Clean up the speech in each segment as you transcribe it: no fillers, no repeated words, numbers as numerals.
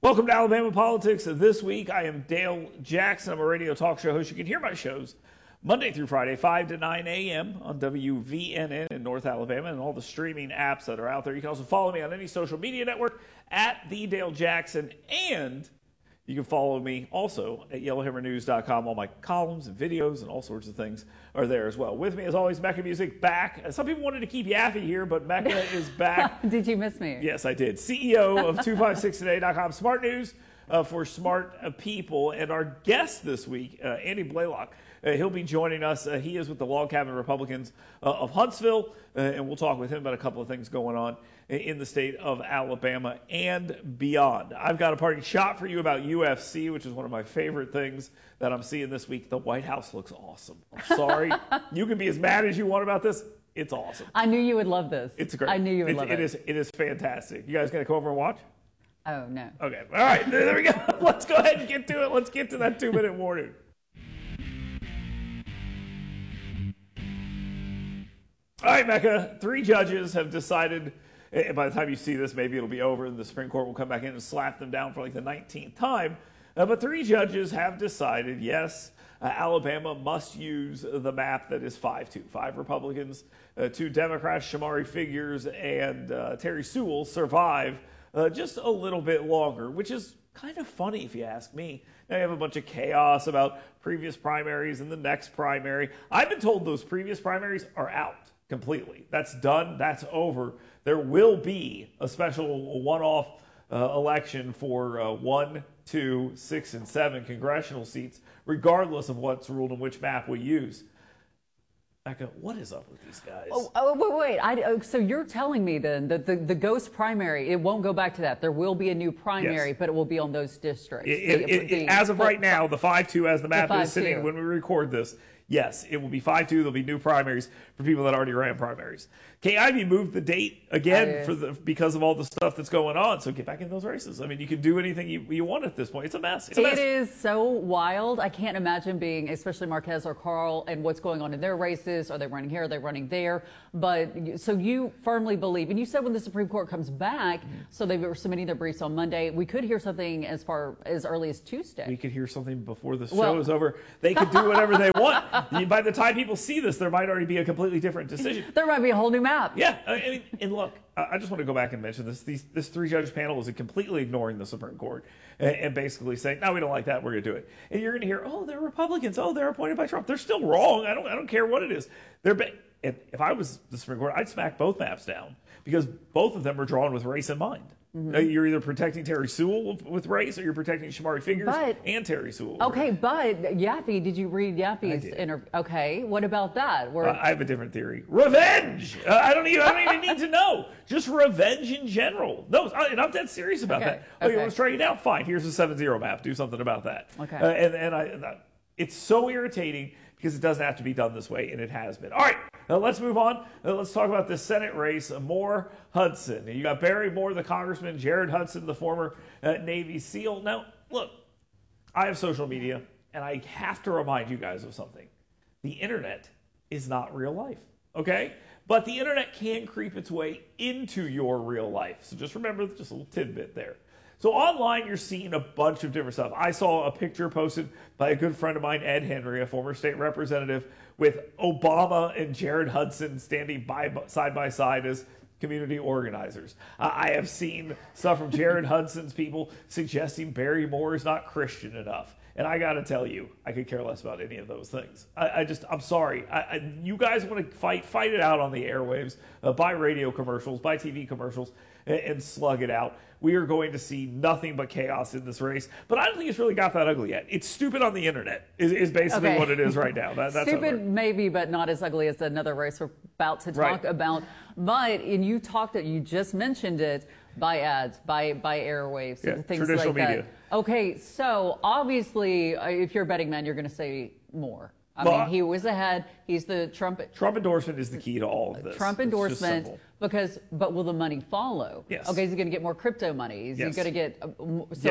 Welcome to Alabama Politics. This week, I am Dale Jackson. I'm a radio talk show host. You can hear my shows Monday through Friday, 5 to 9 a.m. on WVNN in North Alabama and all the streaming apps that are out there. You can also follow me on any social media network at The Dale Jackson, and you can follow me also at YellowHammerNews.com. All my columns and videos and all sorts of things are there as well. With me, as always, Mecca Music back. Some people wanted to keep Yaffe here, but Mecca is back. Did you miss me? Yes, I did. CEO of 256today.com, smart news for smart people. And our guest this week, Andy Blaylock, he'll be joining us. He is with the Log Cabin Republicans of Huntsville, and we'll talk with him about a couple of things going on in the state of Alabama and beyond. I've got a parting shot for you about UFC, which is one of my favorite things that I'm seeing this week. The White House looks awesome. I'm sorry. You can be as mad as you want about this. It's awesome. I knew you would love this. It's great. I knew you would love it. It is fantastic. You guys going to come over and watch? Oh, no. Okay. All right. There we go. Let's go ahead and get to it. Let's get to that 2-minute warning. All right, Mecca. 3 judges have decided, and by the time you see this, maybe it'll be over and the Supreme Court will come back in and slap them down for like the 19th time. But 3 judges have decided, yes, Alabama must use the map that is 5-2. 5 Republicans, 2 Democrats, Shamari Figures, and Terry Sewell survive just a little bit longer, which is kind of funny if you ask me. Now you have a bunch of chaos about previous primaries and the next primary. I've been told those previous primaries are out completely. That's done. That's over. There will be a special one-off election for 1, 2, 6, and 7 congressional seats, regardless of what's ruled and which map we use. Becca, what is up with these guys? Wait. So you're telling me then that the ghost primary, it won't go back to that. There will be a new primary, yes, but it will be on those districts. As of right now, the 5-2 as the map is sitting when we record this, yes, it will be 5-2. There'll be new primaries for people that already ran primaries. Kay Ivey moved the date again because of all the stuff that's going on. So get back in those races. I mean, you can do anything you want at this point. It's a mess. It is so wild. I can't imagine being, especially Marquez or Carl, and what's going on in their races. Are they running here? Are they running there? But so you firmly believe, and you said when the Supreme Court comes back, so they were submitting their briefs on Monday, we could hear something as far as early as Tuesday. We could hear something before the show is over. They could do whatever they want. By the time people see this, there might already be a completely different decision. There might be a whole new map. Yeah, I mean, and look, I just want to go back and mention this. This 3-judge panel is completely ignoring the Supreme Court and basically saying, no, we don't like that, we're going to do it. And you're going to hear, oh, they're Republicans. Oh, they're appointed by Trump. They're still wrong. I don't care what it is. If I was the Supreme Court, I'd smack both maps down because both of them are drawn with race in mind. Mm-hmm. You're either protecting Terry Sewell with race or you're protecting Shamari Figures and Terry Sewell. Okay, but Yaffe, did you read Yaffe's interview? Okay, what about that? I have a different theory. Revenge! I don't even need to know. Just revenge in general. No, I'm dead serious about that. Oh, you want to strike it down? Fine. Here's a 7-0 map. Do something about that. Okay. It's so irritating because it doesn't have to be done this way, and it has been. All right, let's move on. Let's talk about this Senate race. Moore Hudson. You got Barry Moore, the congressman, Jared Hudson, the former Navy SEAL. Now, look, I have social media, and I have to remind you guys of something. The internet is not real life, okay? But the internet can creep its way into your real life. So just remember, just a little tidbit there. So online, you're seeing a bunch of different stuff. I saw a picture posted by a good friend of mine, Ed Henry, a former state representative, with Obama and Jared Hudson standing side by side as community organizers. I have seen stuff from Jared Hudson's people suggesting Barry Moore is not Christian enough. And I got to tell you, I could care less about any of those things. I'm sorry. You guys want to fight it out on the airwaves, buy radio commercials, buy TV commercials, and slug it out. We are going to see nothing but chaos in this race. But I don't think it's really got that ugly yet. It's stupid on the internet is basically what it is right now. That's stupid maybe, but not as ugly as another race we're about to talk about. But you just mentioned it, by ads, by airwaves, things traditional like media. That. Okay, so obviously, if you're a betting man, you're going to say Moore. I mean, he was ahead. He's the Trump endorsement is the key to all of this. Trump endorsement, but will the money follow? Yes. Okay, is he going to get more crypto money? Is he going to get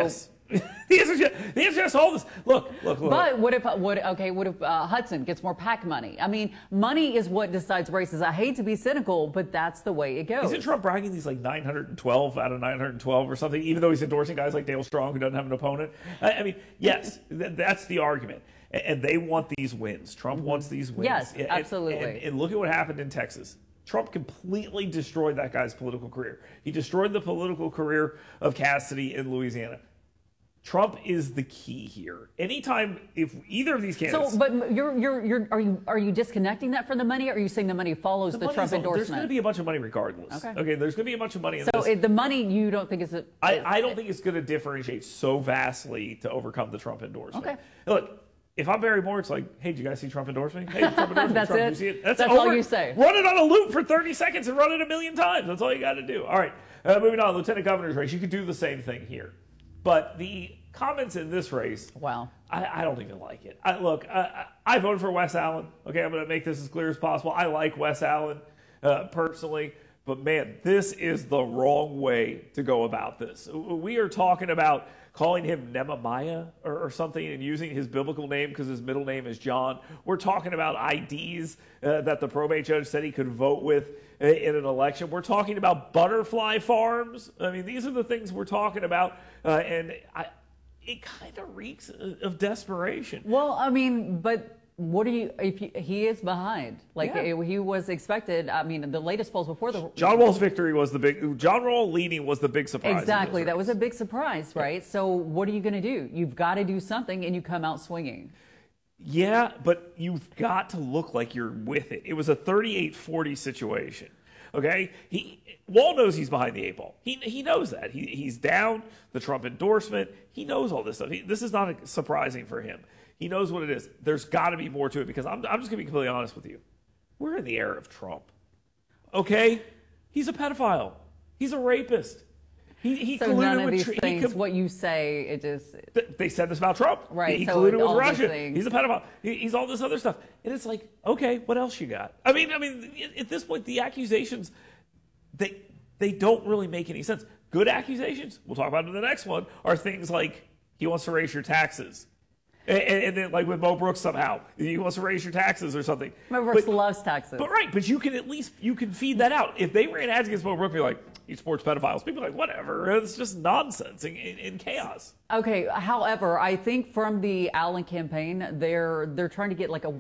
The answer is yes, all this. Look. But what if Hudson gets more PAC money? I mean, money is what decides races. I hate to be cynical, but that's the way it goes. Isn't Trump bragging he's like 912 out of 912 or something, even though he's endorsing guys like Dale Strong who doesn't have an opponent? I mean, yes, that's the argument. And they want these wins. Trump wants these wins. Yes, absolutely. And look at what happened in Texas. Trump completely destroyed that guy's political career. He destroyed the political career of Cassidy in Louisiana. Trump is the key here. Anytime, if either of these candidates. So, but are you disconnecting that from the money? Or are you saying the money follows the Trump endorsement? There's going to be a bunch of money regardless. Okay. There's going to be a bunch of money in this. So the money you don't think is I don't think it's going to differentiate so vastly to overcome the Trump endorsement. Okay. Look, if I'm Barry Moore, it's like, hey, did you guys see Trump endorse me? Hey, Trump endorsed me. That's Trump, it? did you see it? That's all you say. Run it on a loop for 30 seconds and run it a million times. That's all you got to do. All right. Moving on, Lieutenant Governor's race. You could do the same thing here. But the comments in this race, wow, I don't even like it. I voted for Wes Allen. Okay, I'm going to make this as clear as possible. I like Wes Allen personally. But man, this is the wrong way to go about this. We are talking about calling him Nehemiah or something and using his biblical name because his middle name is John. We're talking about IDs that the probate judge said he could vote with in an election. We're talking about butterfly farms. I mean, these are the things we're talking about. It kind of reeks of desperation. Well, I mean, but what do you, if he is behind, like he was expected. I mean, the latest polls before the John Rawls' victory was the big, John Rawls leading was the big surprise. Exactly. That was a big surprise, right? So what are you going to do? You've got to do something and you come out swinging. Yeah, but you've got to look like you're with it. It was a 38-40 situation. Okay? Wall knows he's behind the eight ball. He knows that. He's down the Trump endorsement. He knows all this stuff. This is not surprising for him. He knows what it is. There's got to be more to it because I'm just going to be completely honest with you. We're in the era of Trump. Okay? He's a pedophile. He's a rapist. He so colluded none of with these things, what you say, it just... They said this about Trump. Right. He so colluded with all Russia. Things. He's a pedophile. He's all this other stuff. And it's like, okay, what else you got? I mean, at this point, the accusations, they don't really make any sense. Good accusations, we'll talk about in the next one, are things like he wants to raise your taxes. And then, like with Mo Brooks, somehow he wants to raise your taxes or something. Mo Brooks loves taxes. But you can at least feed that out. If they ran ads against Mo Brooks, be like, he supports pedophiles. People are like, whatever. It's just nonsense and chaos. Okay. However, I think from the Allen campaign, they're trying to get like a